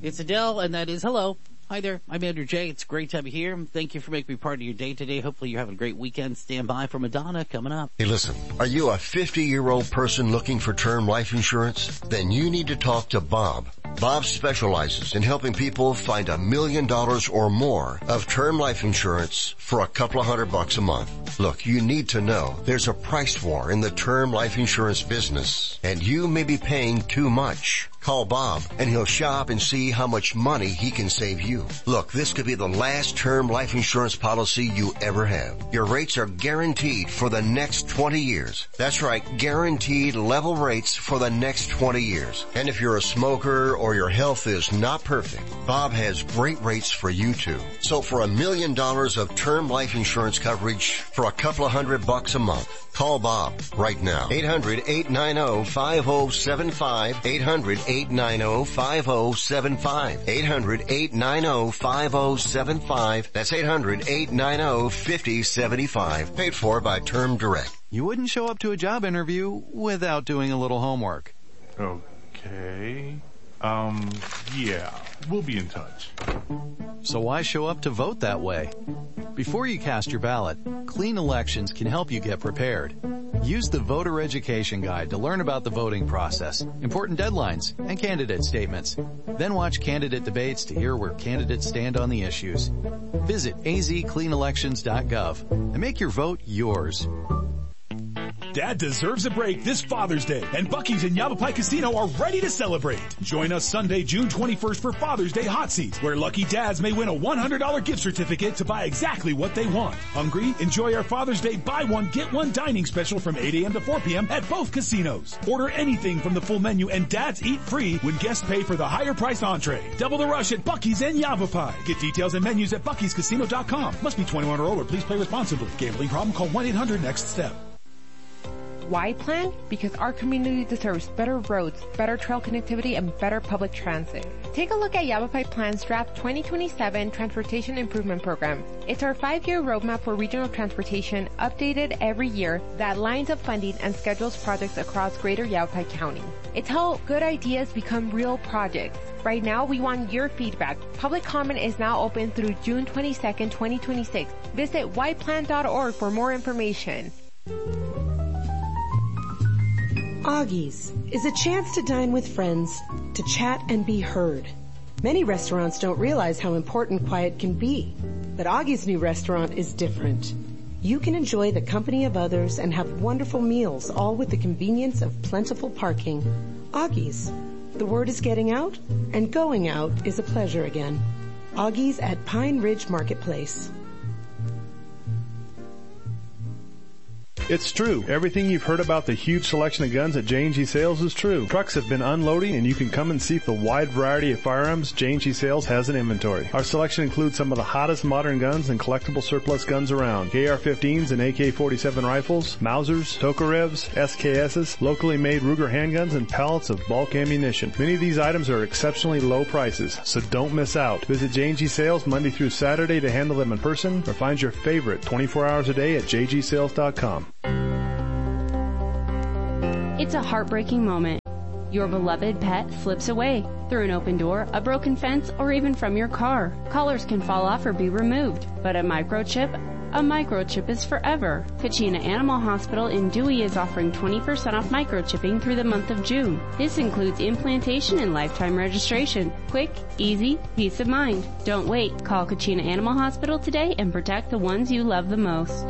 It's Adele, and that is hello. Hi there. I'm Andrew J. It's great to have you here. Thank you for making me part of your day today. Hopefully you're having a great weekend. Stand by for Madonna coming up. Hey, listen, are you a 50-year-old person looking for term life insurance? Then you need to talk to Bob. Bob specializes in helping people find $1 million or more of term life insurance for a couple of $100 a month. Look, you need to know there's a price war in the term life insurance business, and you may be paying too much. Call Bob, and he'll shop and see how much money he can save you. Look, this could be the last term life insurance policy you ever have. Your rates are guaranteed for the next 20 years. That's right, guaranteed level rates for the next 20 years. And if you're a smoker or your health is not perfect, Bob has great rates for you too. So for $1 million of term life insurance coverage for a couple of $100 a month, call Bob right now. 800-890-5075. 800-890-5075. 800-890-5075. That's 800-890-5075. Paid for by Term Direct. You wouldn't show up to a job interview without doing a little homework. Okay. Yeah, we'll be in touch. So why show up to vote that way? Before you cast your ballot, Clean Elections can help you get prepared. Use the Voter Education Guide to learn about the voting process, important deadlines, and candidate statements. Then watch candidate debates to hear where candidates stand on the issues. Visit azcleanelections.gov and make your vote yours. Dad deserves a break this Father's Day, and Buc-ee's and Yavapai Casino are ready to celebrate. Join us Sunday, June 21st for Father's Day Hot Seats, where lucky dads may win a $100 gift certificate to buy exactly what they want. Hungry? Enjoy our Father's Day buy one, get one dining special from 8 a.m. to 4 p.m. at both casinos. Order anything from the full menu and dads eat free when guests pay for the higher priced entree. Double the rush at Buc-ee's and Yavapai. Get details and menus at buckiescasino.com. Must be 21 or older. Please play responsibly. Gambling problem? Call 1-800-NEXT-STEP. Why plan? Because our community deserves better roads, better trail connectivity, and better public transit. Take a look at Yavapai Plan's draft 2027 Transportation Improvement Program. It's our 5-year roadmap for regional transportation, updated every year, that lines up funding and schedules projects across greater Yavapai County. It's how good ideas become real projects. Right now, we want your feedback. Public comment is now open through June 22nd, 2026. Visit yplan.org for more information. Augie's is a chance to dine with friends, to chat and be heard. Many restaurants don't realize how important quiet can be, but Augie's new restaurant is different. You can enjoy the company of others and have wonderful meals, all with the convenience of plentiful parking. Augie's. The word is getting out, and going out is a pleasure again. Augie's at Pine Ridge Marketplace. It's true. Everything you've heard about the huge selection of guns at J&G Sales is true. Trucks have been unloading, and you can come and see the wide variety of firearms J&G Sales has in inventory. Our selection includes some of the hottest modern guns and collectible surplus guns around. AR-15s and AK-47 rifles, Mausers, Tokarevs, SKSs, locally made Ruger handguns, and pallets of bulk ammunition. Many of these items are exceptionally low prices, so don't miss out. Visit J&G Sales Monday through Saturday to handle them in person, or find your favorite 24 hours a day at jgsales.com. It's a heartbreaking moment. Your beloved pet slips away through an open door, a broken fence, or even from your car. Collars can fall off or be removed, but a microchip is forever. Kachina Animal Hospital in Dewey is offering 20% off microchipping through the month of June. This includes implantation and lifetime registration. Quick, easy, peace of mind. Don't wait. Call Kachina Animal Hospital today and protect the ones you love the most.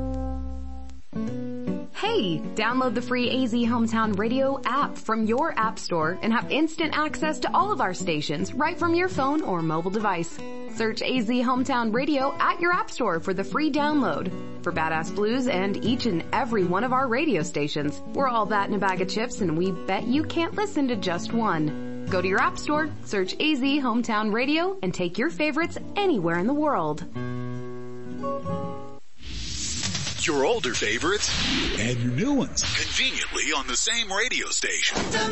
Hey, download the free AZ Hometown Radio app from your app store and have instant access to all of our stations right from your phone or mobile device. Search AZ Hometown Radio at your app store for the free download. For Badass Blues and each and every one of our radio stations, we're all that in a bag of chips, and we bet you can't listen to just one. Go to your app store, search AZ Hometown Radio, and take your favorites anywhere in the world. Your older favorites and your new ones conveniently on the same radio station.